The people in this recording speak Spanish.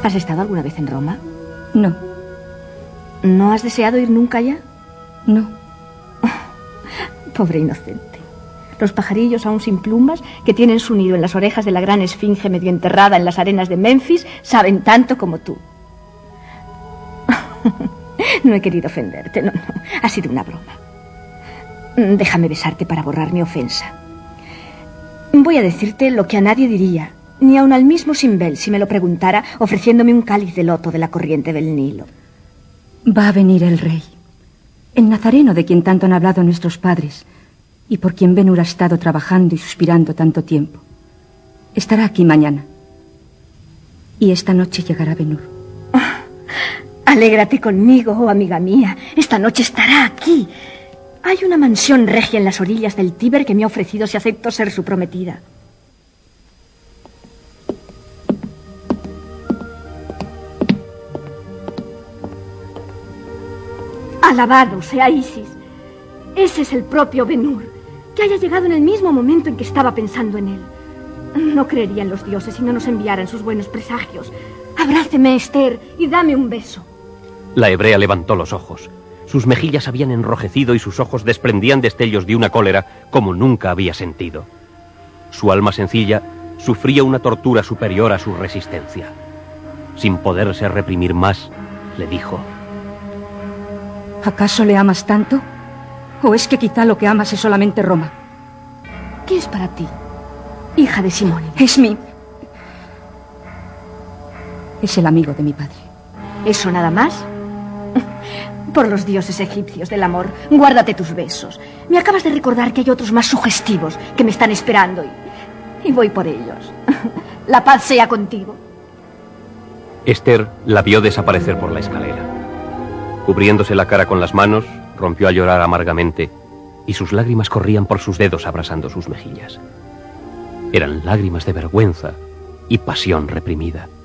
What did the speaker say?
¿Has estado alguna vez en Roma? No. ¿No has deseado ir nunca allá? No. Pobre inocente. Los pajarillos aún sin plumas, que tienen su nido en las orejas de la gran esfinge medio enterrada en las arenas de Memphis, saben tanto como tú. No he querido ofenderte, no. Ha sido una broma. Déjame besarte para borrar mi ofensa. Voy a decirte lo que a nadie diría, ni aun al mismo Simbel si me lo preguntara, ofreciéndome un cáliz de loto de la corriente del Nilo. Va a venir el rey, el nazareno de quien tanto han hablado nuestros padres y por quien Ben-Hur ha estado trabajando y suspirando tanto tiempo. Estará aquí mañana. Y esta noche llegará Ben-Hur. Alégrate conmigo, oh amiga mía. Esta noche estará aquí. Hay una mansión regia en las orillas del Tíber que me ha ofrecido si acepto ser su prometida. Alabado sea Isis. Ese es el propio Ben-Hur, que haya llegado en el mismo momento en que estaba pensando en él. No creerían los dioses si no nos enviaran sus buenos presagios. Abráceme, Esther, y dame un beso. La hebrea levantó los ojos. Sus mejillas habían enrojecido y sus ojos desprendían destellos de una cólera como nunca había sentido. Su alma sencilla sufría una tortura superior a su resistencia. Sin poderse reprimir más, le dijo: ¿Acaso le amas tanto? ¿O es que quizá lo que amas es solamente Roma? ¿Qué es para ti, hija de Simón? Es el amigo de mi padre. ¿Eso nada más? Por los dioses egipcios del amor, guárdate tus besos. Me acabas de recordar que hay otros más sugestivos que me están esperando y voy por ellos. La paz sea contigo. Esther la vio desaparecer por la escalera. Cubriéndose la cara con las manos, rompió a llorar amargamente y sus lágrimas corrían por sus dedos abrasando sus mejillas. Eran lágrimas de vergüenza y pasión reprimida.